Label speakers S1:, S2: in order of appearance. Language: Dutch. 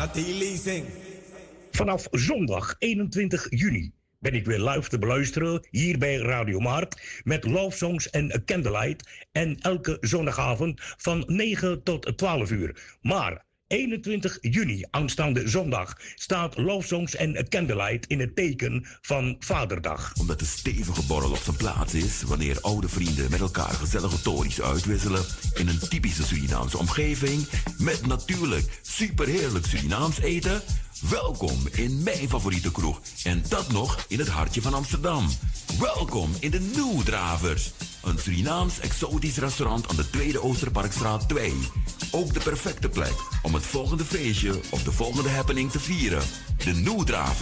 S1: Vanaf zondag 21 juni ben ik weer live te beluisteren hier bij Radio Maart met Love Songs en Candlelight. En elke zondagavond van 9 tot 12 uur. Maar 21 juni, aanstaande zondag, staat Love Songs en Candlelight in het teken van Vaderdag.
S2: Omdat de stevige borrel op zijn plaats is, wanneer oude vrienden met elkaar gezellige tories uitwisselen in een typische Surinaamse omgeving, met natuurlijk superheerlijk Surinaams eten. Welkom in mijn favoriete kroeg. En dat nog in het hartje van Amsterdam. Welkom in de Nieuwdravers. Een Surinaams exotisch restaurant aan de Tweede Oosterparkstraat 2. Ook de perfecte plek om het volgende feestje of de volgende happening te vieren. De Nieuwdravers.